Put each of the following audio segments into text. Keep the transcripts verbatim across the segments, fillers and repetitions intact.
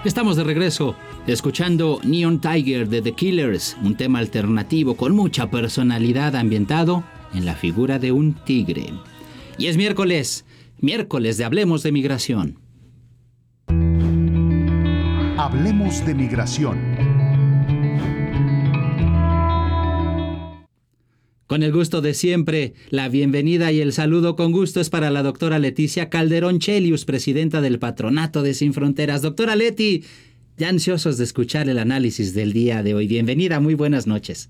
Estamos de regreso, escuchando Neon Tiger de The Killers, un tema alternativo con mucha personalidad ambientado en la figura de un tigre. Y es miércoles, miércoles de Hablemos de Migración. Hablemos de Migración. Con el gusto de siempre, la bienvenida y el saludo con gusto es para la doctora Leticia Calderón Chelius, presidenta del Patronato de Sin Fronteras. Doctora Leti, ya ansiosos de escuchar el análisis del día de hoy. Bienvenida, muy buenas noches.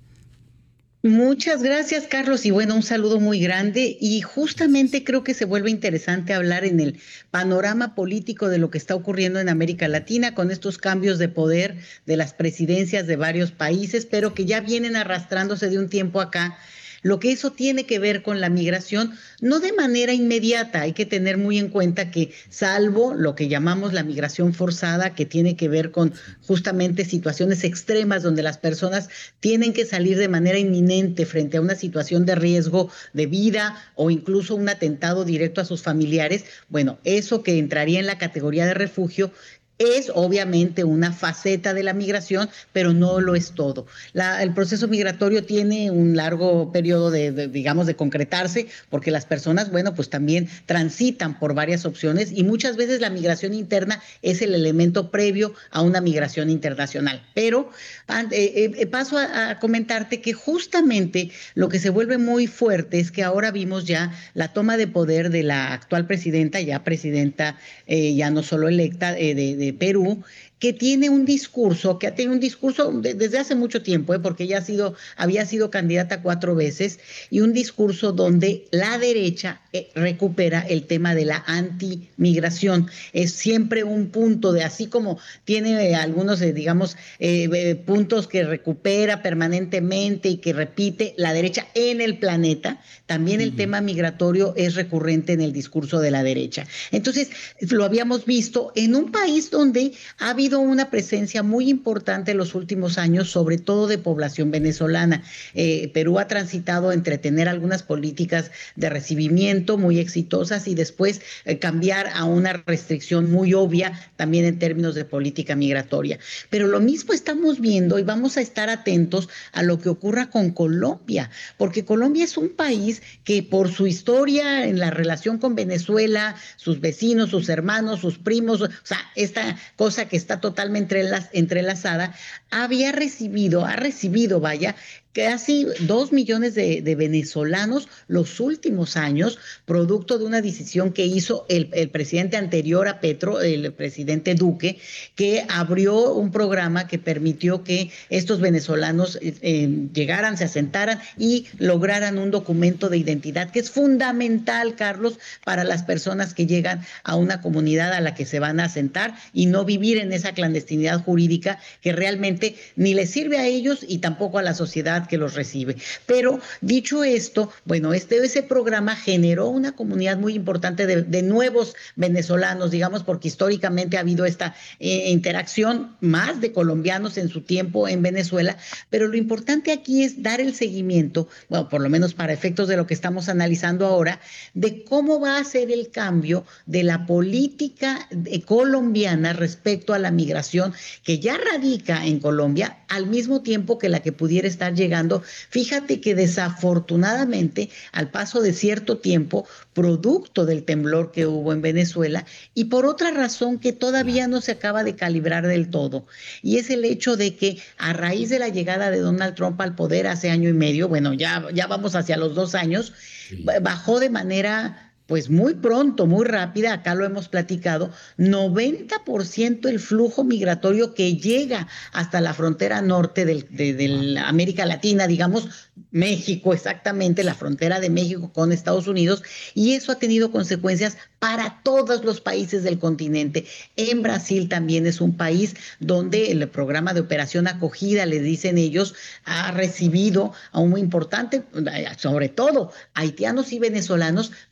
Muchas gracias, Carlos, y bueno, un saludo muy grande, y justamente creo que se vuelve interesante hablar en el panorama político de lo que está ocurriendo en América Latina con estos cambios de poder de las presidencias de varios países, pero que ya vienen arrastrándose de un tiempo acá. Lo que eso tiene que ver con la migración, no de manera inmediata, hay que tener muy en cuenta que salvo lo que llamamos la migración forzada, que tiene que ver con justamente situaciones extremas donde las personas tienen que salir de manera inminente frente a una situación de riesgo de vida o incluso un atentado directo a sus familiares, bueno, eso que entraría en la categoría de refugio, es obviamente una faceta de la migración, pero no lo es todo. La, el proceso migratorio tiene un largo periodo de, de, digamos, de concretarse, porque las personas, bueno, pues también transitan por varias opciones y muchas veces la migración interna es el elemento previo a una migración internacional. Pero eh, eh, paso a, a comentarte que justamente lo que se vuelve muy fuerte es que ahora vimos ya la toma de poder de la actual presidenta, ya presidenta, eh, ya no solo electa, eh, de, de Perú, que tiene un discurso, que ha tenido un discurso de, desde hace mucho tiempo, ¿eh? porque ella ha sido, había sido candidata cuatro veces, y un discurso donde la derecha eh, recupera el tema de la antimigración. Es siempre un punto de, así como tiene eh, algunos, eh, digamos, eh, eh, puntos que recupera permanentemente y que repite la derecha en el planeta, también el uh-huh. tema migratorio es recurrente en el discurso de la derecha. Entonces, lo habíamos visto en un país donde ha habido una presencia muy importante en los últimos años, sobre todo de población venezolana. Eh, Perú ha transitado entre tener algunas políticas de recibimiento muy exitosas y después eh, cambiar a una restricción muy obvia también en términos de política migratoria. Pero lo mismo estamos viendo y vamos a estar atentos a lo que ocurra con Colombia, porque Colombia es un país que por su historia en la relación con Venezuela, sus vecinos, sus hermanos, sus primos, o sea, esta cosa que está totalmente entrelazada, había recibido, ha recibido, vaya, casi dos millones de, de venezolanos los últimos años, producto de una decisión que hizo el, el presidente anterior a Petro, el presidente Duque, que abrió un programa que permitió que estos venezolanos eh, llegaran, se asentaran y lograran un documento de identidad que es fundamental, Carlos, para las personas que llegan a una comunidad a la que se van a asentar y no vivir en esa clandestinidad jurídica que realmente ni les sirve a ellos y tampoco a la sociedad que los recibe. Pero dicho esto, bueno, este ese programa generó una comunidad muy importante de, de nuevos venezolanos, digamos, porque históricamente ha habido esta eh, interacción más de colombianos en su tiempo en Venezuela, pero lo importante aquí es dar el seguimiento, bueno, por lo menos para efectos de lo que estamos analizando ahora, de cómo va a ser el cambio de la política de, colombiana respecto a la migración que ya radica en Colombia, al mismo tiempo que la que pudiera estar llegando. Fíjate que desafortunadamente, al paso de cierto tiempo, producto del temblor que hubo en Venezuela, y por otra razón que todavía no se acaba de calibrar del todo, y es el hecho de que a raíz de la llegada de Donald Trump al poder hace año y medio, bueno, ya, ya vamos hacia los dos años, sí. bajó de manera pues muy pronto, muy rápida, acá lo hemos platicado, noventa por ciento el flujo migratorio que llega hasta la frontera norte del, de, de la América Latina, digamos, México exactamente, la frontera de México con Estados Unidos, y eso ha tenido consecuencias para todos los países del continente. En Brasil también es un país donde el programa de operación acogida, les dicen ellos, ha recibido a un muy importante, sobre todo haitianos y venezolanos, pero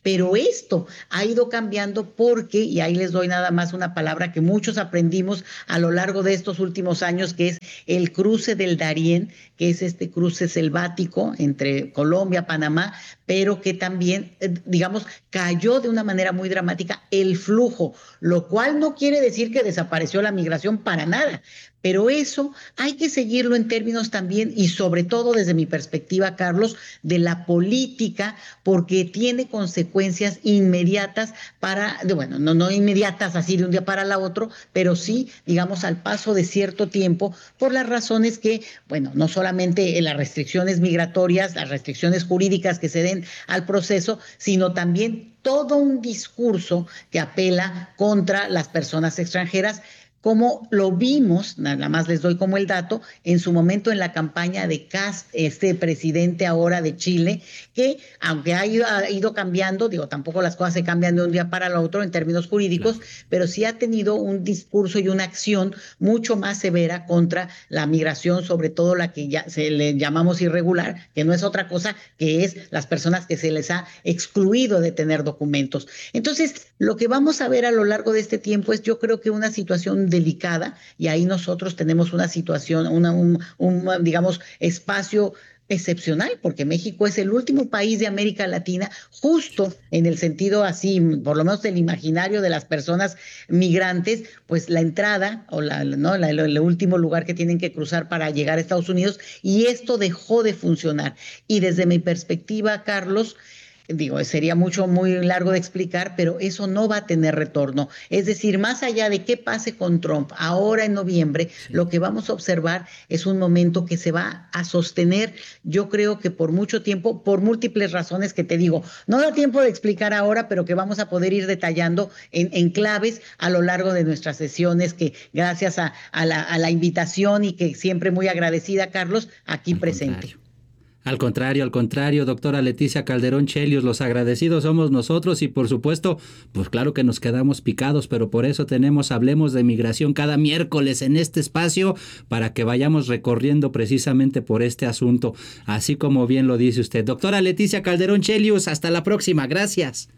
esto ha ido cambiando porque, y ahí les doy nada más una palabra que muchos aprendimos a lo largo de estos últimos años, que es el cruce del Darién, que es este cruce selvático entre Colombia, Panamá, pero que también, digamos, cayó de una manera muy dramática el flujo, lo cual no quiere decir que desapareció la migración para nada. Pero eso hay que seguirlo en términos también, y sobre todo desde mi perspectiva, Carlos, de la política, porque tiene consecuencias inmediatas para, bueno, no, no inmediatas así de un día para la otro, pero sí, digamos, al paso de cierto tiempo, por las razones que, bueno, no solamente las restricciones migratorias, las restricciones jurídicas que se den al proceso, sino también todo un discurso que apela contra las personas extranjeras, como lo vimos, nada más les doy como el dato, en su momento en la campaña de Kast, este presidente ahora de Chile, que aunque ha ido, ha ido cambiando, digo, tampoco las cosas se cambian de un día para el otro en términos jurídicos, claro, pero sí ha tenido un discurso y una acción mucho más severa contra la migración, sobre todo la que ya se le llamamos irregular, que no es otra cosa que es las personas que se les ha excluido de tener documentos. Entonces, lo que vamos a ver a lo largo de este tiempo es, yo creo que una situación delicada, y ahí nosotros tenemos una situación, una, un, un, digamos, espacio excepcional, porque México es el último país de América Latina, justo en el sentido así, por lo menos del imaginario de las personas migrantes, pues la entrada, o la, ¿no? la, el, el último lugar que tienen que cruzar para llegar a Estados Unidos, y esto dejó de funcionar. Y desde mi perspectiva, Carlos, digo, sería mucho, muy largo de explicar, pero eso no va a tener retorno. Es decir, más allá de qué pase con Trump ahora en noviembre, sí, lo que vamos a observar es un momento que se va a sostener, yo creo que por mucho tiempo, por múltiples razones que te digo. No da tiempo de explicar ahora, pero que vamos a poder ir detallando en, en claves a lo largo de nuestras sesiones, que gracias a, a, la, a la invitación, y que siempre muy agradecida, Carlos, aquí Al presente. Contrario. Al contrario, al contrario, doctora Leticia Calderón Chelius, los agradecidos somos nosotros, y por supuesto, pues claro que nos quedamos picados, pero por eso tenemos Hablemos de Migración cada miércoles en este espacio, para que vayamos recorriendo precisamente por este asunto, así como bien lo dice usted. Doctora Leticia Calderón Chelius, hasta la próxima, gracias.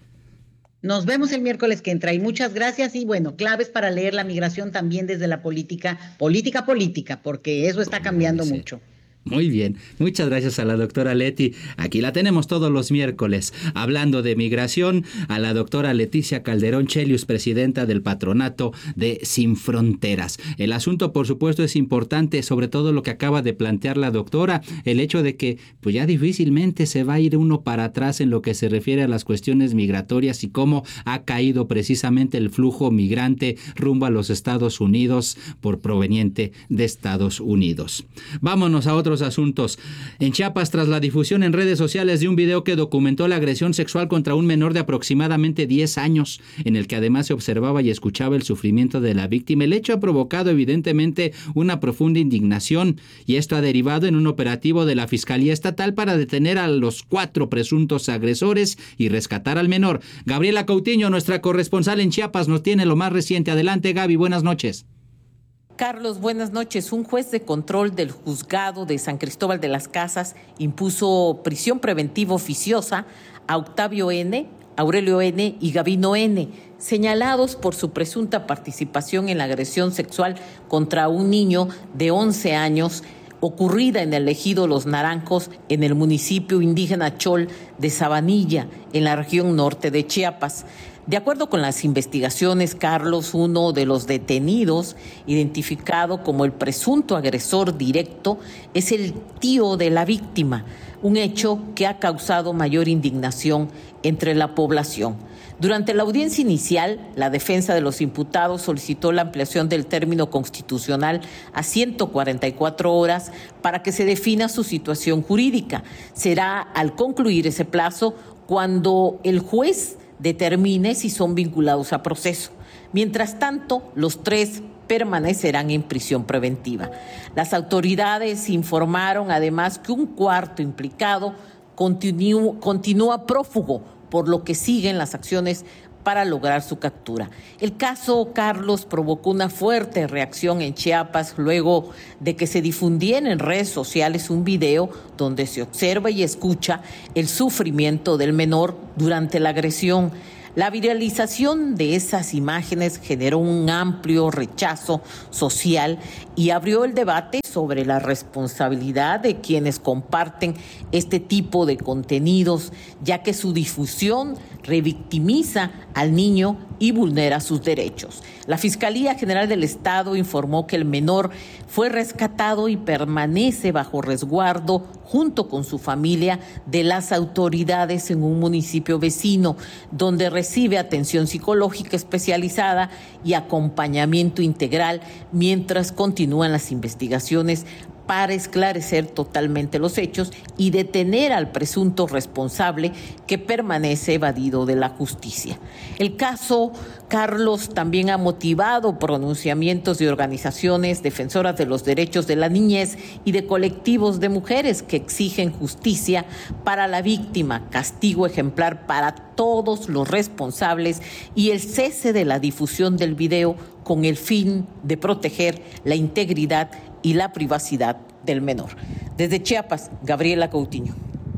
Nos vemos el miércoles que entra, y muchas gracias. Y bueno, claves para leer la migración también desde la política, política, política, porque eso está cambiando mucho. Muy bien, muchas gracias a la doctora Leti. Aquí la tenemos todos los miércoles, hablando de migración, a la doctora Leticia Calderón Chelius, presidenta del Patronato de Sin Fronteras. El asunto, por supuesto, es importante, sobre todo lo que acaba de plantear la doctora, el hecho de que pues ya difícilmente se va a ir uno para atrás en lo que se refiere a las cuestiones migratorias, y cómo ha caído precisamente el flujo migrante rumbo a los Estados Unidos por proveniente de Estados Unidos. Vámonos a otro asuntos. En Chiapas, tras la difusión en redes sociales de un video que documentó la agresión sexual contra un menor de aproximadamente diez años, en el que además se observaba y escuchaba el sufrimiento de la víctima, el hecho ha provocado evidentemente una profunda indignación, y esto ha derivado en un operativo de la Fiscalía Estatal para detener a los cuatro presuntos agresores y rescatar al menor. Gabriela Coutinho, nuestra corresponsal en Chiapas, nos tiene lo más reciente. Adelante, Gaby, buenas noches. Carlos, buenas noches. Un juez de control del juzgado de San Cristóbal de las Casas impuso prisión preventiva oficiosa a Octavio N., Aurelio N. y Gabino N., señalados por su presunta participación en la agresión sexual contra un niño de once años ocurrida en el ejido Los Naranjos, en el municipio indígena Chol de Sabanilla, en la región norte de Chiapas. De acuerdo con las investigaciones, Carlos, uno de los detenidos, identificado como el presunto agresor directo, es el tío de la víctima, un hecho que ha causado mayor indignación entre la población. Durante la audiencia inicial, la defensa de los imputados solicitó la ampliación del término constitucional a ciento cuarenta y cuatro horas para que se defina su situación jurídica. Será al concluir ese plazo cuando el juez determine si son vinculados a proceso. Mientras tanto, los tres permanecerán en prisión preventiva. Las autoridades informaron además que un cuarto implicado continúa, continúa prófugo, por lo que siguen las acciones para lograr su captura. El caso, Carlos, provocó una fuerte reacción en Chiapas luego de que se difundiera en redes sociales un video donde se observa y escucha el sufrimiento del menor durante la agresión. La viralización de esas imágenes generó un amplio rechazo social y abrió el debate sobre la responsabilidad de quienes comparten este tipo de contenidos, ya que su difusión revictimiza al niño y vulnera sus derechos. La Fiscalía General del Estado informó que el menor fue rescatado y permanece bajo resguardo junto con su familia de las autoridades en un municipio vecino, donde recibe atención psicológica especializada y acompañamiento integral mientras continúan las investigaciones para esclarecer totalmente los hechos y detener al presunto responsable que permanece evadido de la justicia. El caso, Carlos, también ha motivado pronunciamientos de organizaciones defensoras de los derechos de la niñez y de colectivos de mujeres que exigen justicia para la víctima, castigo ejemplar para todos los responsables y el cese de la difusión del video con el fin de proteger la integridad y la privacidad del menor. Desde Chiapas, Gabriela Coutinho.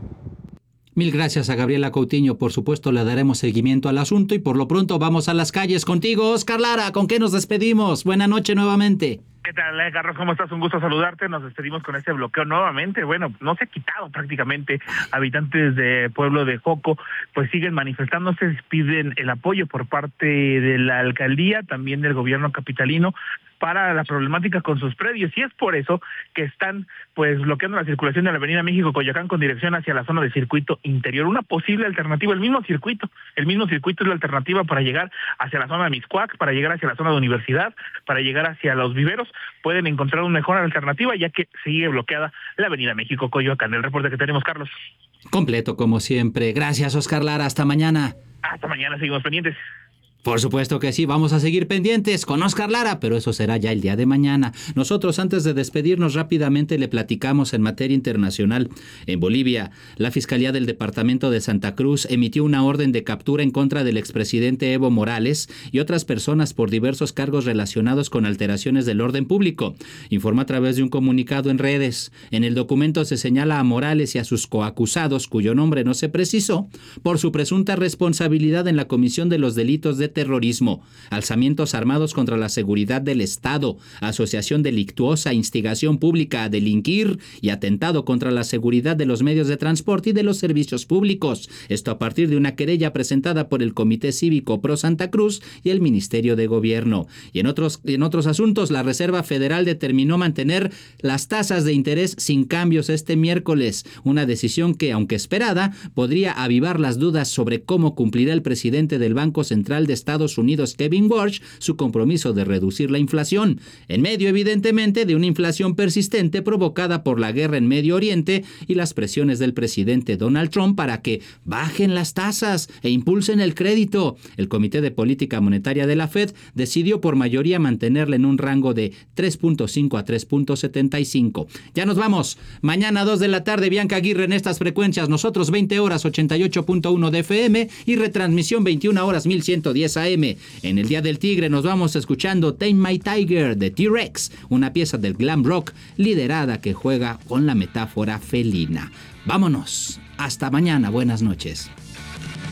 Mil gracias a Gabriela Coutinho. Por supuesto, le daremos seguimiento al asunto y por lo pronto vamos a las calles contigo, Oscar Lara. ¿Con qué nos despedimos? Buena noche nuevamente. ¿Qué tal, Carlos? ¿Cómo estás? Un gusto saludarte. Nos despedimos con este bloqueo nuevamente. Bueno, no se ha quitado prácticamente. Habitantes de Pueblo de Joco pues siguen manifestándose, piden el apoyo por parte de la alcaldía, también del gobierno capitalino, para la problemática con sus predios, y es por eso que están pues bloqueando la circulación de la avenida México-Coyoacán con dirección hacia la zona del circuito interior. Una posible alternativa, el mismo circuito, el mismo circuito es la alternativa para llegar hacia la zona de Mixcoac, para llegar hacia la zona de Universidad, para llegar hacia los viveros. Pueden encontrar una mejor alternativa ya que sigue bloqueada la avenida México-Coyoacán. El reporte que tenemos, Carlos. Completo como siempre. Gracias, Oscar Lara. Hasta mañana. Hasta mañana, seguimos pendientes. Por supuesto que sí, vamos a seguir pendientes con Oscar Lara, pero eso será ya el día de mañana. Nosotros, antes de despedirnos rápidamente, le platicamos en materia internacional. En Bolivia, la Fiscalía del Departamento de Santa Cruz emitió una orden de captura en contra del expresidente Evo Morales y otras personas por diversos cargos relacionados con alteraciones del orden público. Informa a través de un comunicado en redes. En el documento se señala a Morales y a sus coacusados, cuyo nombre no se precisó, por su presunta responsabilidad en la comisión de los delitos de terrorismo, alzamientos armados contra la seguridad del Estado, asociación delictuosa, instigación pública a delinquir y atentado contra la seguridad de los medios de transporte y de los servicios públicos. Esto a partir de una querella presentada por el Comité Cívico Pro Santa Cruz y el Ministerio de Gobierno. Y en otros, en otros asuntos, la Reserva Federal determinó mantener las tasas de interés sin cambios este miércoles, una decisión que, aunque esperada, podría avivar las dudas sobre cómo cumplirá el presidente del Banco Central de Estados Unidos, Kevin Warsh, su compromiso de reducir la inflación, en medio evidentemente de una inflación persistente provocada por la guerra en Medio Oriente y las presiones del presidente Donald Trump para que bajen las tasas e impulsen el crédito. El Comité de Política Monetaria de la Fed decidió por mayoría mantenerla en un rango de tres punto cinco a tres punto setenta y cinco. Ya nos vamos. Mañana dos de la tarde, Bianca Aguirre en estas frecuencias. Nosotros veinte horas ochenta y ocho punto uno de F M y retransmisión veintiuna horas mil ciento diez A M. En el Día del Tigre nos vamos escuchando Tame My Tiger de T-Rex, una pieza del glam rock liderada que juega con la metáfora felina. Vámonos. Hasta mañana. Buenas noches.